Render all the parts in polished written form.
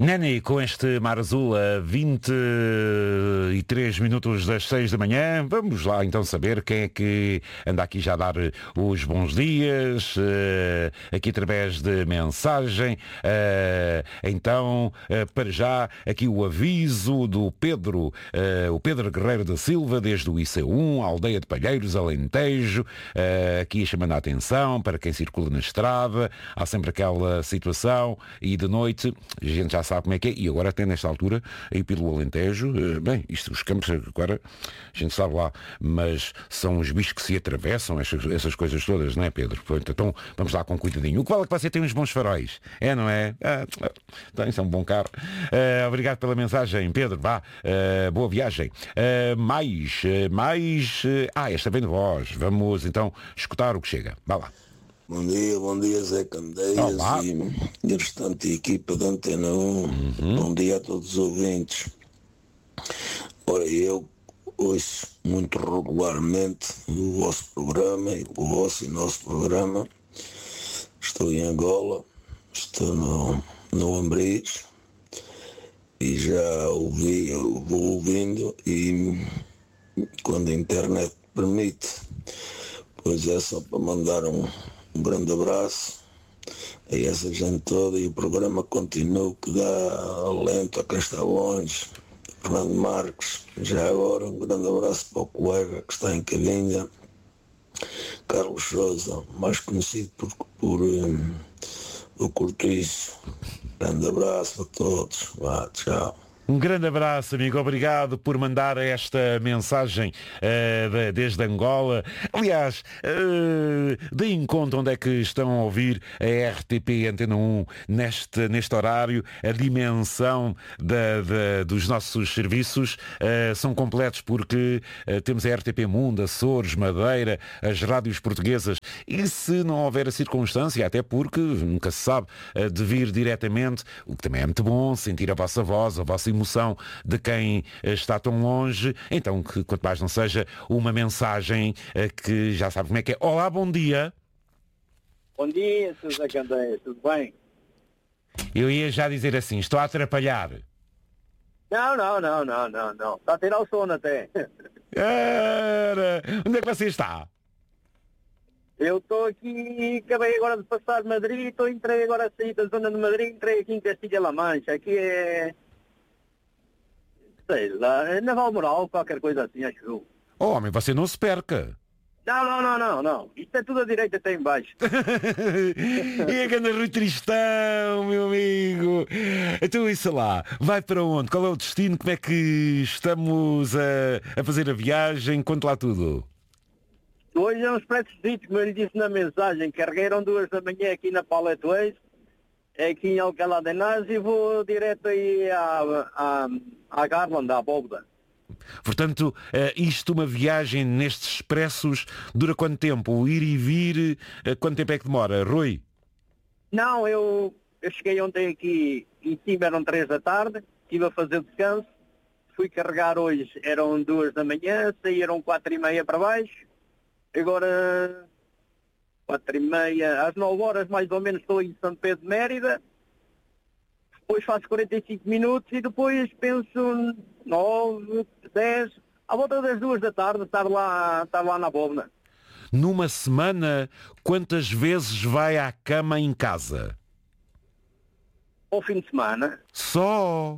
Nani, com este mar azul a 23 minutos das 6 da manhã, vamos lá então saber quem é que anda aqui já a dar os bons dias, aqui através de mensagem. Então, para já, aqui o aviso do Pedro, o Pedro Guerreiro da Silva, desde o IC1, Aldeia de Palheiros, Alentejo, aqui chamando a atenção para quem circula na estrada, há sempre aquela situação e de noite, a gente já sabe como é que é, e agora até nesta altura, aí pelo Alentejo, bem, isto, os campos agora, a gente sabe lá, mas são os bichos que se atravessam, essas coisas todas, não é, Pedro? Então, vamos lá com cuidadinho. O que vale é que você tem uns bons faróis, é, não é? Tem, isso é um bom carro. Obrigado pela mensagem, Pedro, vá, boa viagem. Esta vem de voz, vamos então escutar o que chega, vá lá. Bom dia Zé Candeias. Olá. E a restante equipa da Antena 1. Bom dia a todos os ouvintes. Ora, eu ouço muito regularmente o vosso programa, o vosso e nosso programa. Estou em Angola, estou no Ambriz e já vou ouvindo, e quando a internet permite, pois é só para mandar um grande abraço a essa gente toda, e o programa continua, que dá alento a quem está longe. Fernando Marques, já agora um grande abraço para o colega que está em cabinha, Carlos Sousa, mais conhecido por o Cortiço. Grande abraço a todos, tchau. Um grande abraço, amigo. Obrigado por mandar esta mensagem desde Angola. Aliás, deem conta onde é que estão a ouvir a RTP Antena 1 neste horário. A dimensão dos nossos serviços são completos, porque temos a RTP Mundo, Açores, Madeira, as rádios portuguesas. E se não houver a circunstância, até porque nunca se sabe, de vir diretamente, o que também é muito bom, sentir a vossa voz, a vossa emoção de quem está tão longe, então que quanto mais não seja uma mensagem que já sabe como é que é. Olá, bom dia. Bom dia, Sr. Zé Candeias, tudo bem? Eu ia já dizer assim, estou a atrapalhar. Não. Está a tirar o sono até. Onde é que você está? Eu estou aqui, acabei agora de passar de Madrid, entrei agora a sair da zona de Madrid, entrei aqui em Castilha-La Mancha. Aqui é... sei lá, é Navalmoral, qualquer coisa assim, acho eu. Oh, homem, você não se perca. Não. Isto é tudo à direita até em baixo. E a grande Rui Tristão, meu amigo. Então isso lá, vai para onde? Qual é o destino? Como é que estamos a fazer a viagem? Conte lá tudo. Hoje é uns preços, como eu lhe disse na mensagem, carregaram 2 da manhã aqui na Palette Ways, aqui em Alcalá de Henares, e vou direto aí à Garland, à Bóveda. Portanto, isto, uma viagem nestes expressos, dura quanto tempo? O ir e vir, quanto tempo é que demora? Rui? Não, eu cheguei ontem aqui, em cima eram 3 da tarde, estive a fazer descanso, fui carregar hoje, eram 2 da manhã, saíram 4h30 para baixo, agora 4h30, às 9 horas mais ou menos estou em São Pedro de Mérida, depois faço 45 minutos e depois penso 9, 10, à volta das 2 da tarde estar lá na Bóveda. Numa semana, quantas vezes vai à cama em casa? Ao fim de semana. Só?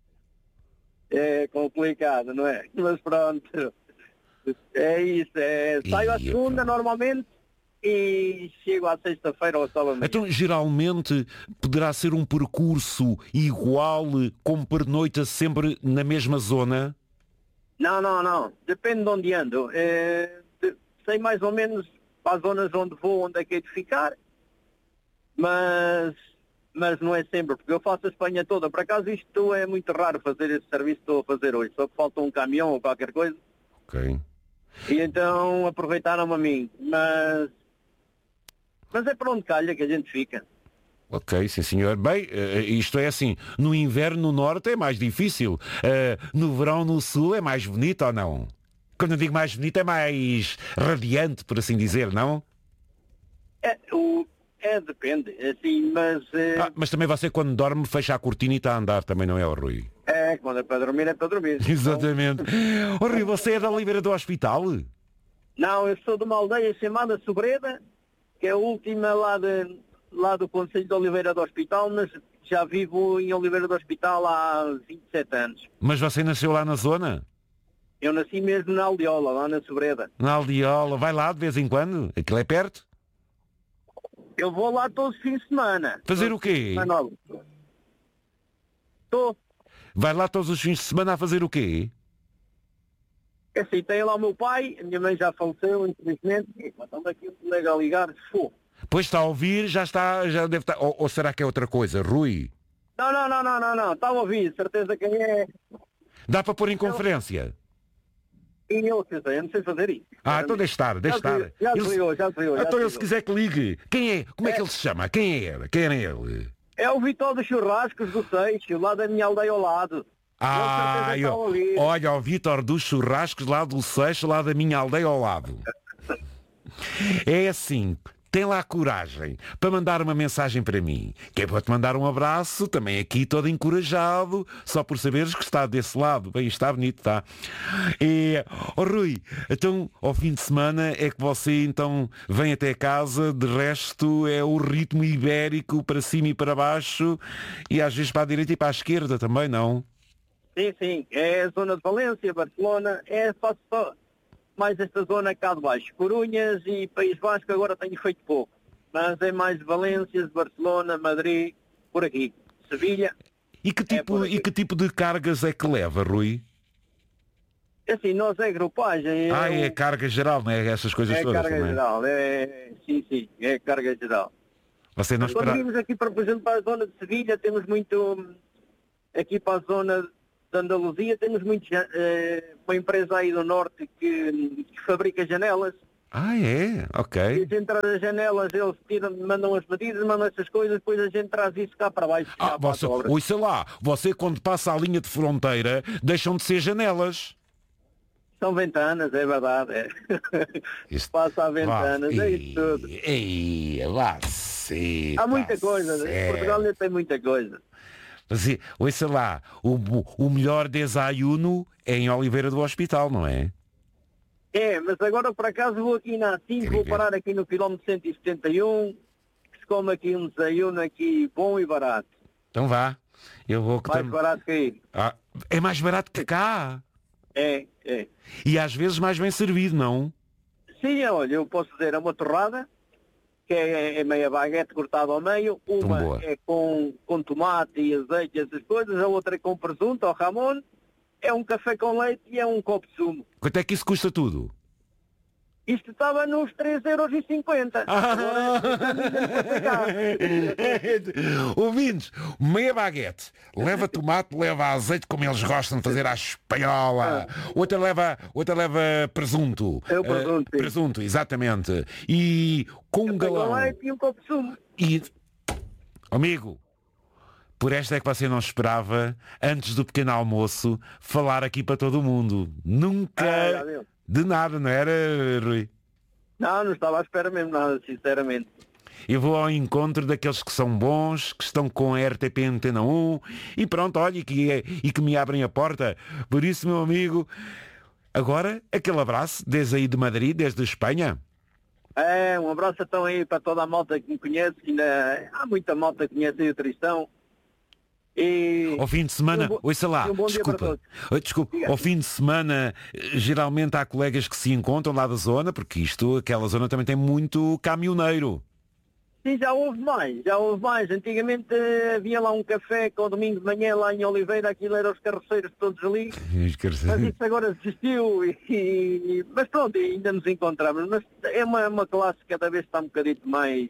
É complicado, não é? Mas pronto. É isso. Saio à segunda normalmente e chego à sexta-feira ou sábado. Então, geralmente, poderá ser um percurso igual, como pernoita sempre na mesma zona? Não. Depende de onde ando. Sei mais ou menos para as zonas onde vou, onde é que é de ficar, mas não é sempre, porque eu faço a Espanha toda. Por acaso isto é muito raro fazer esse serviço que estou a fazer hoje, só que falta um caminhão ou qualquer coisa. Ok. E então aproveitaram-me a mim, mas é para onde calha que a gente fica. Ok, sim senhor. Bem, isto é assim, no inverno no norte é mais difícil, no verão no sul é mais bonito ou não? Quando eu digo mais bonito é mais radiante, por assim dizer, não? Depende, assim, mas... Mas também você quando dorme fecha a cortina e está a andar, também não é, o Rui? Quando é para dormir, é para dormir. Exatamente. Ô Rui, você é da Oliveira do Hospital? Não, eu sou de uma aldeia chamada Sobreda, que é a última lá do Concelho de Oliveira do Hospital, mas já vivo em Oliveira do Hospital há 27 anos. Mas você nasceu lá na zona? Eu nasci mesmo na Aldeola, lá na Sobreda. Na Aldeola, vai lá de vez em quando? Aquilo é perto? Eu vou lá todos os fins de semana. Fazer o quê? Estou. Vai lá todos os fins de semana a fazer o quê? É assim, tem lá o meu pai, a minha mãe já faleceu, infelizmente. Estamos aqui um colega a ligar. Pois está a ouvir, já deve estar... Ou será que é outra coisa, Rui? Não. Está a ouvir, certeza quem é. Dá para pôr em conferência? Eu não sei fazer isso. Então deixa estar. Já desligou. Então ele se quiser que ligue. Quem é? Como é que ele se chama? Quem era? Quem era ele? É o Vitor dos Churrascos do Seixo, lá da minha aldeia ao lado. Olha, o Vitor dos Churrascos lá do Seixo, lá da minha aldeia ao lado. É assim, tem lá coragem para mandar uma mensagem para mim, que é para te mandar um abraço, também aqui todo encorajado, só por saberes que está desse lado. Bem, está bonito, está. Rui, então, ao fim de semana é que você então vem até casa, de resto é o ritmo ibérico para cima e para baixo, e às vezes para a direita e para a esquerda também, não? Sim, é a zona de Valência, Barcelona, faço só mais esta zona cá de baixo. Corunhas e País Vasco agora tenho feito pouco, mas é mais Valência, Barcelona, Madrid, por aqui, Sevilha. E que tipo de cargas é que leva, Rui? Assim, nós é grupagem. É carga geral, não é? Essas coisas todas. É carga geral, sim, é carga geral. Você não espera... Quando vimos aqui, por exemplo, para a zona de Sevilha, temos muito, aqui para a zona de Andaluzia, temos muito, uma empresa aí do norte que fabrica janelas. É? Ok. E a gente traz as janelas, eles mandam as medidas, mandam essas coisas, depois a gente traz isso cá para baixo. Ouça lá, você quando passa a linha de fronteira, deixam de ser janelas. São ventanas, é verdade. Passa a ventanas, é isso tudo. Há muita coisa, Portugal ainda tem muita coisa. Ouça lá, o melhor desayuno é em Oliveira do Hospital, não é? Mas agora por acaso vou aqui na A5, vou parar aqui no quilómetro 171, que se come aqui um desayuno aqui bom e barato. Então vá, eu vou... Mais barato que aí. É mais barato que cá? É. E às vezes mais bem servido, não? Sim, olha, eu posso dizer, é uma torrada, que é meia baguete cortada ao meio, uma é com tomate e azeite e essas coisas, a outra é com presunto ou jamón, é um café com leite e é um copo de sumo. Quanto é que isso custa tudo? Isto estava nos 3,50 €. Ouvintes, meia baguete, leva tomate, leva azeite, como eles gostam de fazer à espanhola. Outra leva presunto. É o presunto. Presunto, exatamente. E com um galão. E um copo de sumo. Amigo, por esta é que você não esperava, antes do pequeno almoço, falar aqui para todo o mundo. Nunca... De nada, não era, Rui? Não estava à espera mesmo nada, sinceramente. Eu vou ao encontro daqueles que são bons, que estão com a RTP Antena 1 e pronto, olha, e que me abrem a porta. Por isso, meu amigo, agora aquele abraço desde aí de Madrid, desde Espanha. Um abraço então aí para toda a malta que me conhece, que ainda há muita malta que conhece aí o Tristão. Ao fim de semana, ouça lá, desculpa, ao fim de semana geralmente há colegas que se encontram lá da zona, porque aquela zona também tem muito caminhoneiro. Sim, já houve mais. Antigamente havia lá um café com o domingo de manhã lá em Oliveira, aquilo eram os carroceiros todos ali, mas isso agora desistiu, mas pronto, ainda nos encontramos, mas é uma classe que cada vez está um bocadinho mais...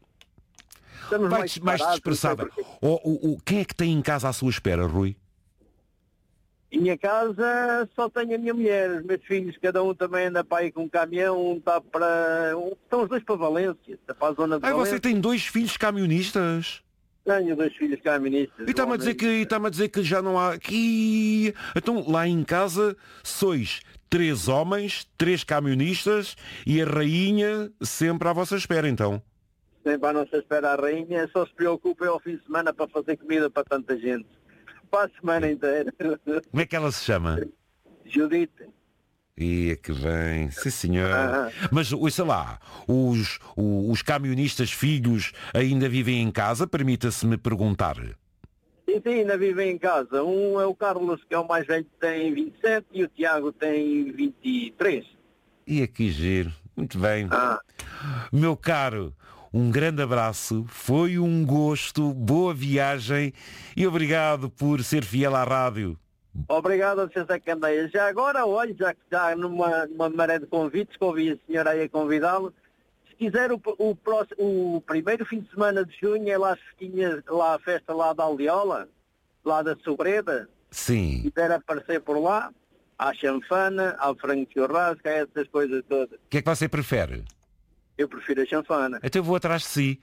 mais dispersada. Quem é que tem em casa à sua espera, Rui? Em minha casa só tenho a minha mulher, os meus filhos, cada um também anda para aí com um caminhão, estão os dois para Valência, para a zona de Valência. Você tem 2 filhos camionistas? Tenho 2 filhos camionistas. E está-me a dizer que já não há aqui... Então, lá em casa sois 3 homens, 3 camionistas e a rainha sempre à vossa espera, então. Sempre à nossa espera a rainha, só se preocupa ao fim de semana para fazer comida para tanta gente. Para a semana inteira. Como é que ela se chama? Judite. E que bem, sim senhor. Mas, ouça lá, os camionistas filhos ainda vivem em casa? Permita-se-me perguntar. Sim, ainda vivem em casa. Um é o Carlos, que é o mais velho, que tem 27, e o Tiago tem 23. E aqui giro, muito bem. Meu caro, um grande abraço, foi um gosto, boa viagem e obrigado por ser fiel à rádio. Obrigado a vocês a Candeia. Já agora, olha, já que está numa maré de convites, que ouvi a senhora aí a convidá-lo, se quiser o primeiro fim de semana de junho é lá as festinhas, lá a festa lá da Aldeola, lá da Sobreda. Sim. Se quiser aparecer por lá, há chanfana, há frango de churrasco, há essas coisas todas. O que é que você prefere? Eu prefiro a chanfana. Então eu vou atrás de si.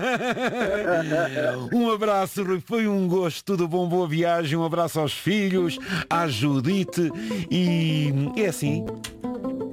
Um abraço, Rui. Foi um gosto. Tudo bom, boa viagem. Um abraço aos filhos, à Judite. E é assim.